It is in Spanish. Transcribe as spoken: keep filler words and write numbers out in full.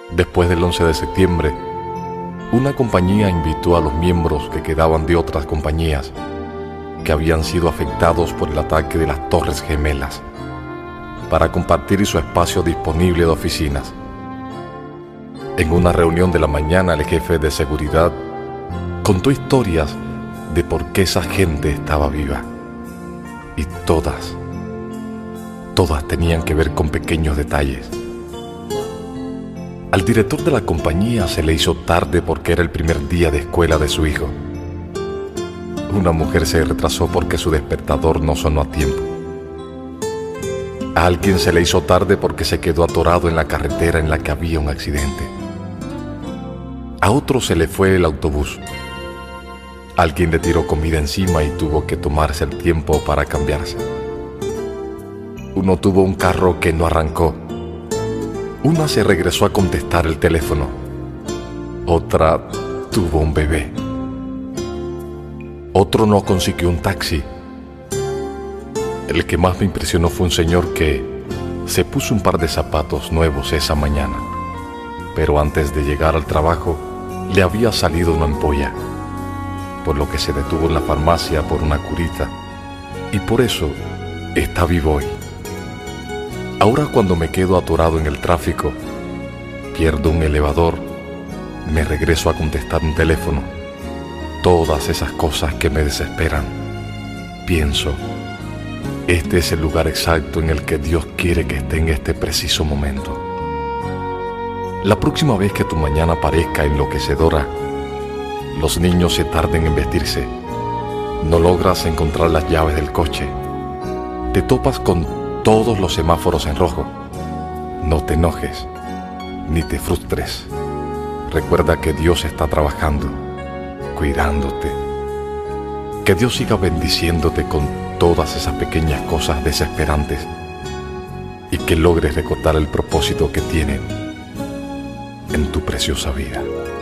Después del once de septiembre, una compañía invitó a los miembros que quedaban de otras compañías que habían sido afectados por el ataque de las Torres Gemelas para compartir su espacio disponible de oficinas. En una reunión de la mañana, el jefe de seguridad contó historias de por qué esa gente estaba viva. Y todas, todas tenían que ver con pequeños detalles. Al director de la compañía se le hizo tarde porque era el primer día de escuela de su hijo. Una mujer se retrasó porque su despertador no sonó a tiempo. A alguien se le hizo tarde porque se quedó atorado en la carretera en la que había un accidente. A otro se le fue el autobús. Alguien le tiró comida encima y tuvo que tomarse el tiempo para cambiarse. Uno tuvo un carro que no arrancó. Una se regresó a contestar el teléfono. Otra tuvo un bebé. Otro no consiguió un taxi. El que más me impresionó fue un señor que se puso un par de zapatos nuevos esa mañana, pero antes de llegar al trabajo le había salido una ampolla, por lo que se detuvo en la farmacia por una curita, y por eso está vivo hoy. Ahora, cuando me quedo atorado en el tráfico, pierdo un elevador, me regreso a contestar un teléfono, todas esas cosas que me desesperan, pienso, este es el lugar exacto en el que Dios quiere que esté en este preciso momento. La próxima vez que tu mañana parezca enloquecedora, los niños se tarden en vestirse, no logras encontrar las llaves del coche, te topas con todos los semáforos en rojo, no te enojes ni te frustres. Recuerda que Dios está trabajando, cuidándote. Que Dios siga bendiciéndote con todas esas pequeñas cosas desesperantes y que logres recordar el propósito que tienen en tu preciosa vida.